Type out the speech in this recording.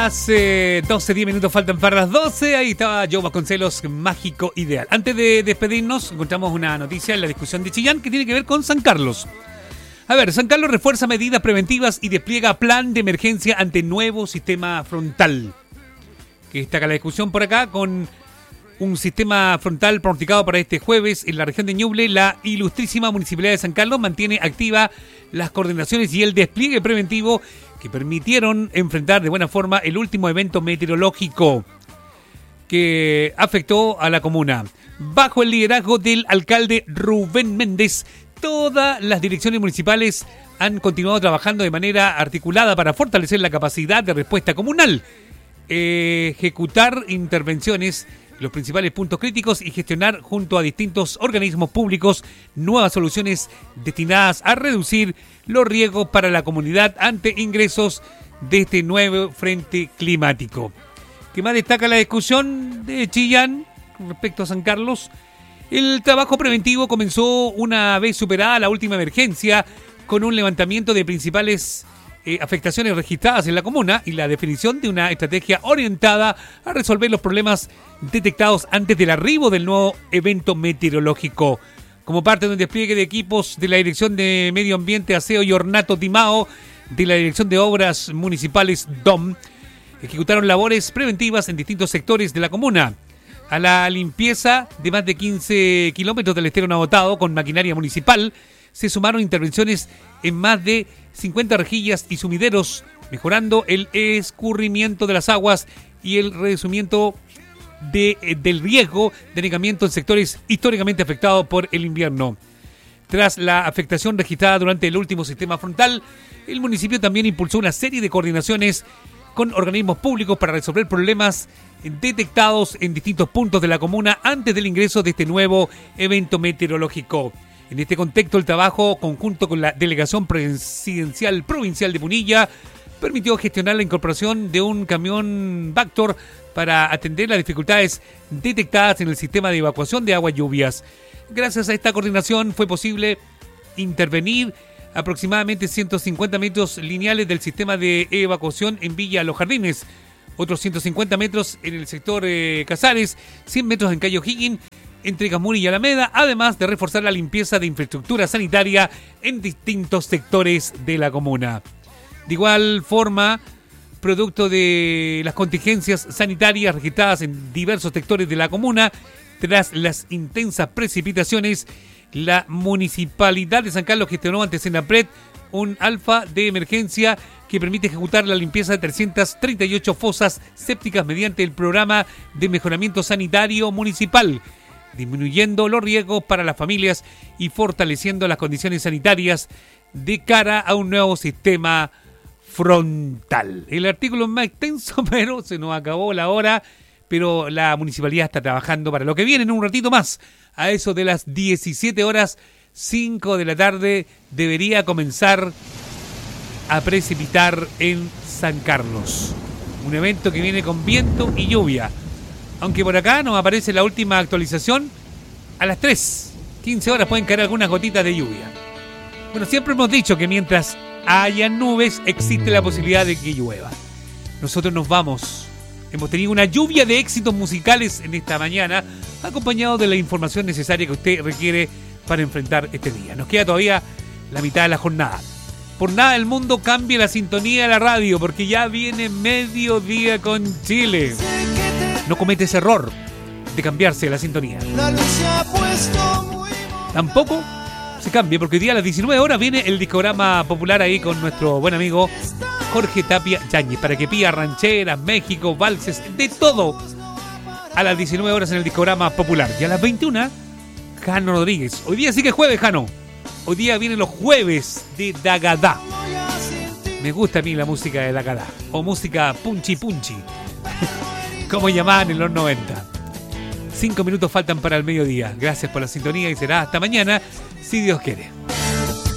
Las 12:10 minutos faltan para las 12. Ahí estaba Joe Vasconcelos, Mágico Ideal. Antes de despedirnos, encontramos una noticia en la discusión de Chillán que tiene que ver con San Carlos. A ver, San Carlos refuerza medidas preventivas y despliega plan de emergencia ante nuevo sistema frontal. Que destaca la discusión por acá con un sistema frontal pronosticado para este jueves en la región de Ñuble. La ilustrísima Municipalidad de San Carlos mantiene activa las coordinaciones y el despliegue preventivo que permitieron enfrentar de buena forma el último evento meteorológico que afectó a la comuna. Bajo el liderazgo del alcalde Rubén Méndez, todas las direcciones municipales han continuado trabajando de manera articulada para fortalecer la capacidad de respuesta comunal, ejecutar intervenciones en los principales puntos críticos y gestionar junto a distintos organismos públicos nuevas soluciones destinadas a reducir los riesgos para la comunidad ante ingresos de este nuevo frente climático. ¿Qué más destaca la discusión de Chillán respecto a San Carlos? El trabajo preventivo comenzó una vez superada la última emergencia con un levantamiento de principales afectaciones registradas en la comuna y la definición de una estrategia orientada a resolver los problemas detectados antes del arribo del nuevo evento meteorológico. Como parte de un despliegue de equipos de la Dirección de Medio Ambiente, Aseo y Ornato Timao, de la Dirección de Obras Municipales DOM, ejecutaron labores preventivas en distintos sectores de la comuna. A la limpieza de más de 15 kilómetros del estero Navotado con maquinaria municipal se sumaron intervenciones en más de 50 rejillas y sumideros, mejorando el escurrimiento de las aguas y el reducimiento del riesgo de anegamiento en sectores históricamente afectados por el invierno. Tras la afectación registrada durante el último sistema frontal, el municipio también impulsó una serie de coordinaciones con organismos públicos para resolver problemas detectados en distintos puntos de la comuna antes del ingreso de este nuevo evento meteorológico. En este contexto, el trabajo conjunto con la Delegación Presidencial Provincial de Punilla permitió gestionar la incorporación de un camión Vactor para atender las dificultades detectadas en el sistema de evacuación de aguas lluvias. Gracias a esta coordinación fue posible intervenir aproximadamente 150 metros lineales del sistema de evacuación en Villa Los Jardines, otros 150 metros en el sector Casares, 100 metros en Cayo Higgin, entre Camuri y Alameda, además de reforzar la limpieza de infraestructura sanitaria en distintos sectores de la comuna. De igual forma, producto de las contingencias sanitarias registradas en diversos sectores de la comuna, tras las intensas precipitaciones, la Municipalidad de San Carlos gestionó ante Senapred un alfa de emergencia que permite ejecutar la limpieza de 338 fosas sépticas mediante el programa de mejoramiento sanitario municipal, disminuyendo los riesgos para las familias y fortaleciendo las condiciones sanitarias de cara a un nuevo sistema frontal. El artículo es más extenso, pero se nos acabó la hora, pero la municipalidad está trabajando para lo que viene en un ratito más. A eso de las 17:05 de la tarde debería comenzar a precipitar en San Carlos. Un evento que viene con viento y lluvia. Aunque por acá nos aparece la última actualización, a las 3:15 horas pueden caer algunas gotitas de lluvia. Bueno, siempre hemos dicho que mientras haya nubes existe la posibilidad de que llueva. Nosotros nos vamos. Hemos tenido una lluvia de éxitos musicales en esta mañana, acompañado de la información necesaria que usted requiere para enfrentar este día. Nos queda todavía la mitad de la jornada. Por nada del mundo cambie la sintonía de la radio, porque ya viene Mediodía con Chile. No comete ese error de cambiarse la sintonía. Tampoco se cambie, porque hoy día a las 19 horas viene el discograma popular ahí con nuestro buen amigo Jorge Tapia Yáñez, para que pida rancheras, México, valses, de todo. A las 19 horas en el discograma popular. Y a las 21, Jano Rodríguez. Hoy día sí que es jueves, Jano. Hoy día vienen los jueves de Dagadá. Me gusta a mí la música de Dagadá. O música punchi punchi, como llamaban en los 90. 5 minutos faltan para el mediodía. Gracias por la sintonía y será hasta mañana, si Dios quiere.